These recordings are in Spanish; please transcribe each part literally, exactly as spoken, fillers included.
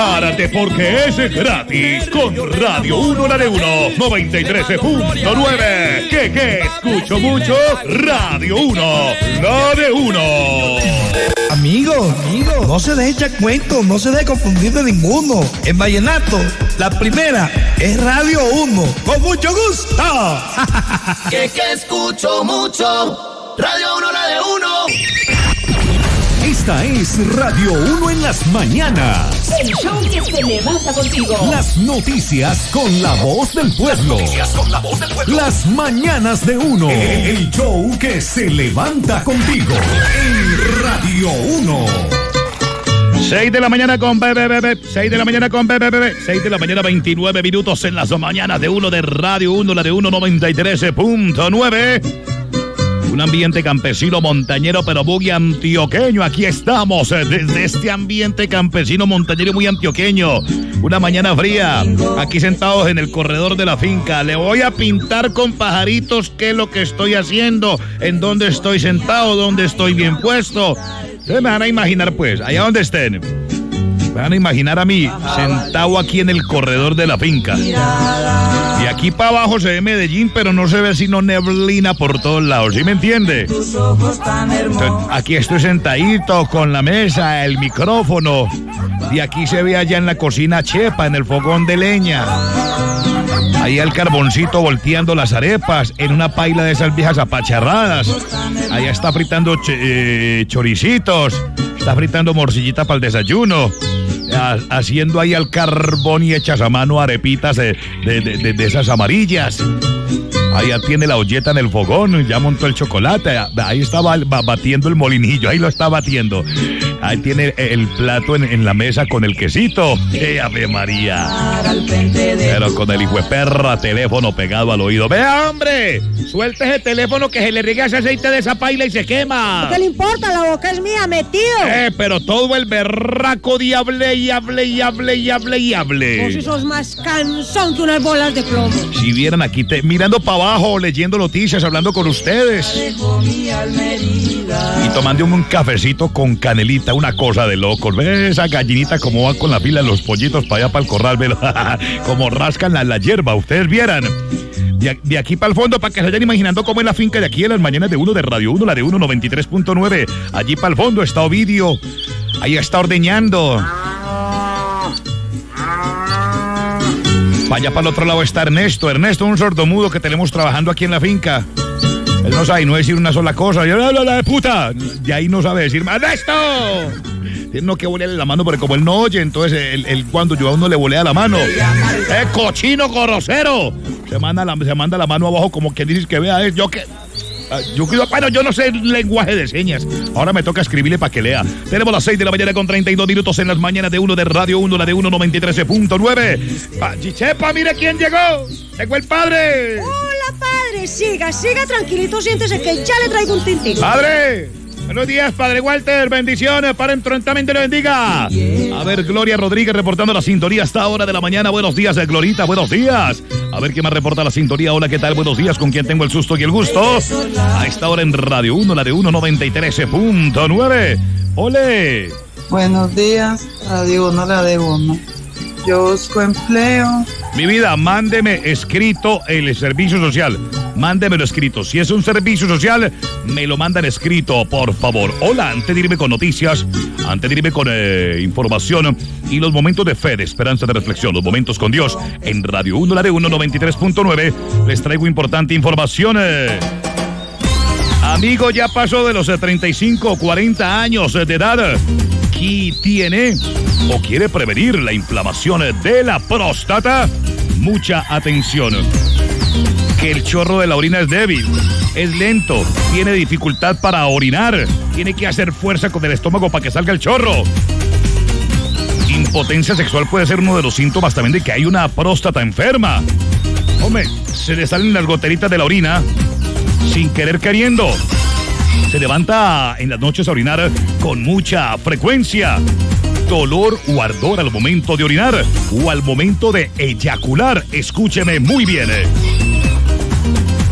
Párate porque es gratis con Radio uno, la de uno, noventa y tres punto nueve. ¿Qué, qué? Escucho mucho Radio uno, la de uno. Amigo, amigo, no se deje echar cuento, no se deje confundir de ninguno. En vallenato, la primera es Radio uno. Con mucho gusto. Que, que escucho mucho Radio uno, la de uno. Esta es Radio uno en las mañanas. El show que se levanta contigo. Las noticias con la voz del pueblo. Las noticias con la voz del pueblo. Las mañanas de uno. El show que se levanta contigo. En Radio uno. seis de la mañana con bebé, seis de la mañana con bebé, seis de la mañana veintinueve minutos en las mañanas de uno de Radio uno, la de uno noventa y tres punto nueve. Un ambiente campesino montañero pero muy antioqueño. Aquí estamos desde este ambiente campesino montañero muy antioqueño. Una mañana fría, aquí sentados en el corredor de la finca. Le voy a pintar con pajaritos qué es lo que estoy haciendo, en dónde estoy sentado, dónde estoy bien puesto. Ustedes me van a imaginar pues, allá donde estén. Me van a imaginar a mí sentado aquí en el corredor de la finca. Y aquí para abajo se ve Medellín, pero no se ve sino neblina por todos lados. ¿Sí me entiende? Entonces, aquí estoy sentadito con la mesa, el micrófono. Y aquí se ve allá en la cocina chepa, en el fogón de leña. Ahí el carboncito volteando las arepas en una paila de esas viejas apacharradas. Allá está fritando ch- eh, choricitos. Está fritando morcillita para el desayuno. Haciendo ahí al carbón y hechas a mano arepitas de, de, de, de esas amarillas. Allá tiene la olleta en el fogón, ya montó el chocolate. Ahí estaba batiendo el molinillo, ahí lo está batiendo. Ahí tiene el plato en, en la mesa con el quesito. ¡Eh, Ave María! Pero con el hijo de perra teléfono pegado al oído. ¡Vea, hombre! Suelte ese teléfono que se le riega ese aceite de esa paila y se quema. ¿Qué le importa? La boca es mía, metido. Eh, pero todo el berraco de hable y hable y hable y hable y hable. Vos si sos más cansón que unas bolas de plomo. Si vieran aquí, te, mirando para abajo, leyendo noticias, hablando con ustedes. Y tomando un cafecito con canelita, una cosa de locos. ¿Ves esa gallinita como va con la fila de los pollitos para allá para el corral? ¿Ves? Como rascan la, la hierba, ustedes vieran. De, de aquí para el fondo, para que se vayan imaginando cómo es la finca de aquí en las mañanas de uno de Radio uno, la de uno noventa y tres punto nueve. Allí para el fondo está Ovidio. Ahí está ordeñando. Para allá para el otro lado está Ernesto. Ernesto, un sordomudo que tenemos trabajando aquí en la finca. Él no sabe no decir una sola cosa. Yo, la, la, la de puta. Y ahí no sabe decir, ¡Ernesto! Tiene uno que volearle la mano, porque como él no oye, entonces él, él cuando yo a uno le volea la mano. ¡Eh, cochino grosero! Se manda la, se manda la mano abajo como quien dice que vea, eh, yo que... Yo, bueno, yo no sé el lenguaje de señas. Ahora me toca escribirle para que lea. Tenemos las seis de la mañana con treinta y dos minutos en las mañanas de uno de Radio uno, la de uno noventa y tres punto nueve. Chichepa, mire quién llegó. Llegó el padre. Hola, padre. Siga, siga tranquilito. Siéntese que ya le traigo un tintín. Padre. Buenos días, padre Walter. Bendiciones. Para entrontamente le bendiga. A ver, Gloria Rodríguez reportando la sintonía hasta hora de la mañana. Buenos días, Glorita. Buenos días. A ver quién más reporta la sintonía. Hola, ¿qué tal? Buenos días. ¿Con quién tengo el susto y el gusto? A esta hora en Radio uno, la de uno noventa y tres punto nueve. ¡Ole! Buenos días, Radio uno, la de uno. Yo busco empleo. Mi vida, mándeme escrito el servicio social. Mándemelo escrito. Si es un servicio social, me lo mandan escrito, por favor. Hola, antes de irme con noticias, antes de irme con eh, información y los momentos de fe, de esperanza, de reflexión, los momentos con Dios, en Radio uno, la de uno noventa y tres punto nueve, les traigo importante información. Eh. Amigo, ya pasó de los treinta y cinco o cuarenta años de edad. ¿Quién tiene o quiere prevenir la inflamación de la próstata? Mucha atención. Que el chorro de la orina es débil, es lento, tiene dificultad para orinar, tiene que hacer fuerza con el estómago para que salga el chorro. Impotencia sexual puede ser uno de los síntomas también de que hay una próstata enferma. Hombre, se le salen las goteritas de la orina sin querer queriendo. Se levanta en las noches a orinar con mucha frecuencia. Dolor o ardor al momento de orinar o al momento de eyacular. Escúcheme muy bien.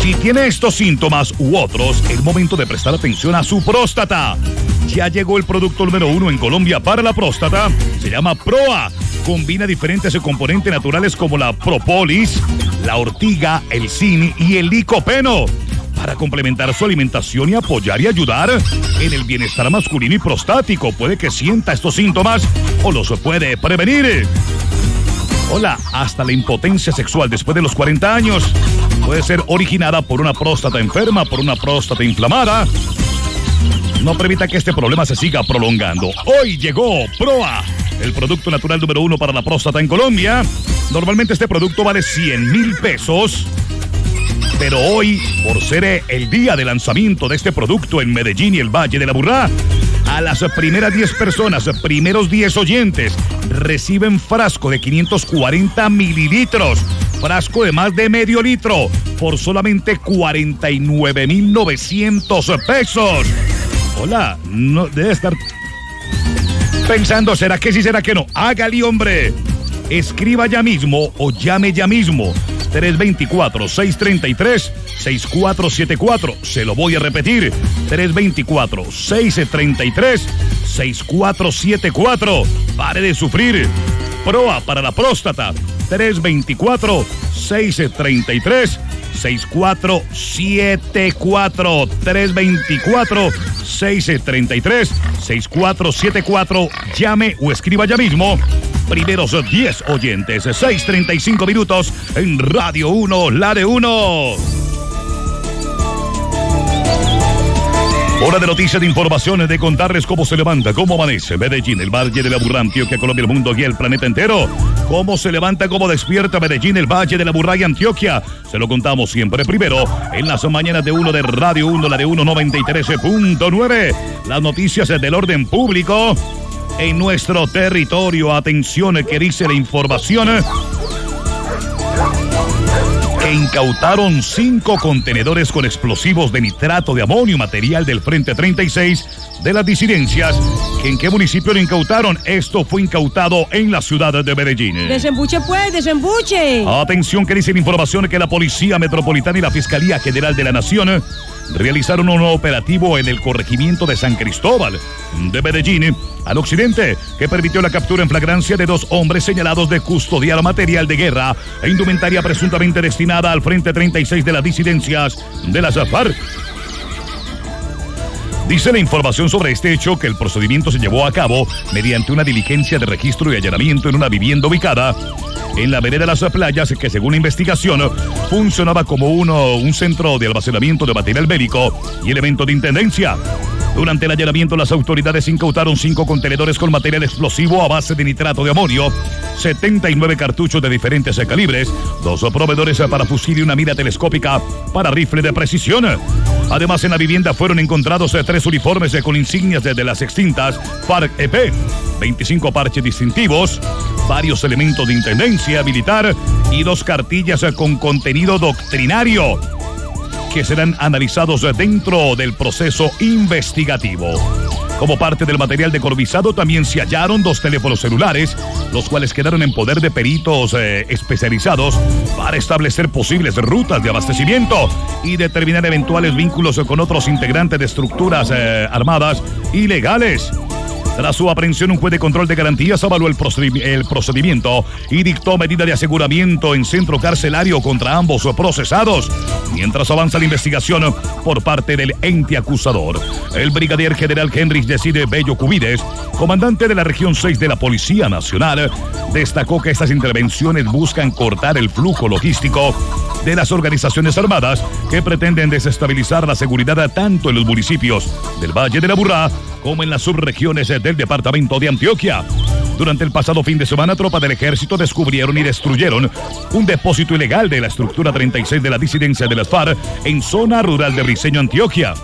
Si tiene estos síntomas u otros, es momento de prestar atención a su próstata. Ya llegó el producto número uno en Colombia para la próstata. Se llama Proa. Combina diferentes componentes naturales como la propolis, la ortiga, el zinc y el licopeno para complementar su alimentación y apoyar y ayudar en el bienestar masculino y prostático. Puede que sienta estos síntomas o los puede prevenir. Hola, hasta la impotencia sexual después de los cuarenta años puede ser originada por una próstata enferma, por una próstata inflamada. No permita que este problema se siga prolongando. Hoy llegó Proa, el producto natural número uno para la próstata en Colombia. Normalmente este producto vale cien mil pesos. Pero hoy, por ser el día de lanzamiento de este producto en Medellín y el Valle de la Aburrá, a las primeras diez personas, primeros diez oyentes, reciben frasco de quinientos cuarenta mililitros, frasco de más de medio litro, por solamente cuarenta y nueve mil novecientos pesos. Hola, no debe estar pensando, ¿será que sí, será que no? Hágale, hombre. Escriba ya mismo o llame ya mismo. tres dos cuatro, seis tres tres, seis cuatro siete cuatro. Se lo voy a repetir. tres dos cuatro, seis tres tres, seis cuatro siete cuatro. Pare de sufrir. Proa para la próstata. tres dos cuatro, seis tres tres, seis cuatro siete cuatro. tres dos cuatro, seis tres tres, seis cuatro siete cuatro. Llame o escriba ya mismo. Primeros diez oyentes, seis treinta y cinco minutos en Radio uno, la de uno. Hora de noticias, de informaciones, de contarles cómo se levanta, cómo amanece Medellín, el Valle de la Aburrá, Antioquia, Colombia, el mundo y el planeta entero. Cómo se levanta, cómo despierta Medellín, el Valle de la Aburrá y Antioquia. Se lo contamos siempre primero en las mañanas de uno de Radio uno, la de uno noventa y tres punto nueve. Las noticias del orden público en nuestro territorio. Atención, que dice la información que incautaron cinco contenedores con explosivos de nitrato de amonio, material del Frente treinta y seis de las disidencias. ¿En qué municipio lo incautaron? Esto fue incautado en la ciudad de Medellín. Desembuche pues, desembuche. Atención, que dice la información que la Policía Metropolitana y la Fiscalía General de la Nación realizaron un operativo en el corregimiento de San Cristóbal de Medellín, al occidente, que permitió la captura en flagrancia de dos hombres señalados de custodiar material de guerra e indumentaria presuntamente destinada al Frente treinta y seis de las disidencias de las FARC. Dice la información sobre este hecho que el procedimiento se llevó a cabo mediante una diligencia de registro y allanamiento en una vivienda ubicada en la vereda de las Playas, que según la investigación funcionaba como uno, un centro de almacenamiento de material bélico y elementos de intendencia. Durante el allanamiento, las autoridades incautaron cinco contenedores con material explosivo a base de nitrato de amonio, setenta y nueve cartuchos de diferentes calibres, dos proveedores para fusil y una mira telescópica para rifle de precisión. Además, en la vivienda fueron encontrados tres uniformes con insignias de las extintas FARC-E P, veinticinco parches distintivos, varios elementos de intendencia militar y dos cartillas con contenido doctrinario, que serán analizados dentro del proceso investigativo. Como parte del material decomisado también se hallaron dos teléfonos celulares, los cuales quedaron en poder de peritos eh, especializados para establecer posibles rutas de abastecimiento y determinar eventuales vínculos con otros integrantes de estructuras eh, armadas ilegales. Tras su aprehensión, un juez de control de garantías avaló el, procedi- el procedimiento y dictó medida de aseguramiento en centro carcelario contra ambos procesados, mientras avanza la investigación por parte del ente acusador. El brigadier general Henry Decide Bello Cubides, comandante de la región seis de la Policía Nacional, destacó que estas intervenciones buscan cortar el flujo logístico de las organizaciones armadas que pretenden desestabilizar la seguridad tanto en los municipios del Valle de la Aburrá como en las subregiones del departamento de Antioquia. Durante el pasado fin de semana, tropas del ejército descubrieron y destruyeron un depósito ilegal de la estructura treinta y seis de la disidencia de las FARC en zona rural de Briceño, Antioquia.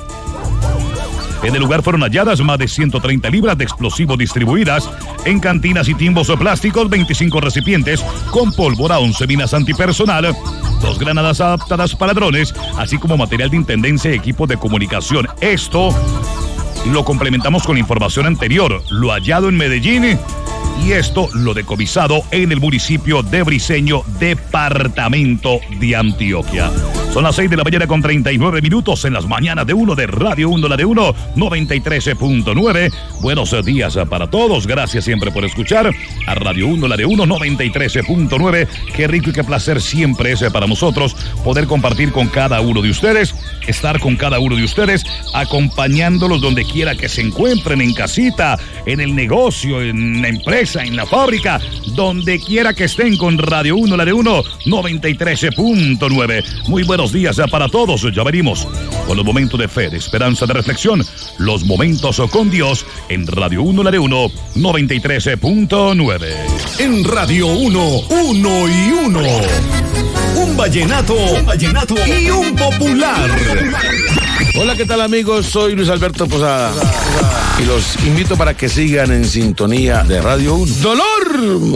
En el lugar fueron halladas más de ciento treinta libras de explosivos distribuidas en cantinas y timbos plásticos, veinticinco recipientes con pólvora, once minas antipersonal, dos granadas adaptadas para drones, así como material de intendencia y equipos de comunicación. Esto lo complementamos con la información anterior, lo hallado en Medellín, y esto lo decomisado en el municipio de Briceño, departamento de Antioquia. Son las seis de la mañana con treinta y nueve minutos en las mañanas de uno de Radio uno, la de uno, noventa y tres punto nueve. Buenos días para todos. Gracias siempre por escuchar a Radio uno, la de uno, noventa y tres punto nueve. Qué rico y qué placer siempre es para nosotros poder compartir con cada uno de ustedes, estar con cada uno de ustedes, acompañándolos donde quiera que se encuentren, en casita, en el negocio, en la empresa, en la fábrica, donde quiera que estén con Radio uno, la de uno, noventa y tres punto nueve. Muy buenos días para todos. Ya venimos con los momentos de fe, de esperanza, de reflexión, los momentos con Dios en Radio uno, la de uno, noventa y tres punto nueve. En Radio uno, uno y uno. Un vallenato, un vallenato y un popular. Hola, ¿qué tal, amigos? Soy Luis Alberto Posada y los invito para que sigan en sintonía de Radio uno. Dolor